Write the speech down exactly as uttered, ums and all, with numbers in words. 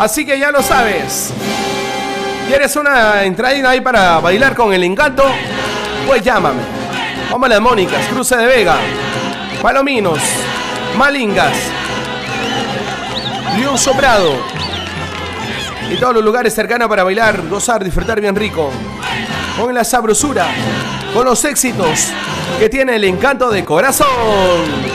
Así que ya lo sabes. ¿Quieres una entradita ahí para bailar con el encanto? Pues llámame. Vamos a las Mónicas, Cruce de Vega, Palominos, Malingas, León Sobrado y todos los lugares cercanos para bailar, gozar, disfrutar bien rico. Con la sabrosura, con los éxitos que tiene el encanto de corazón.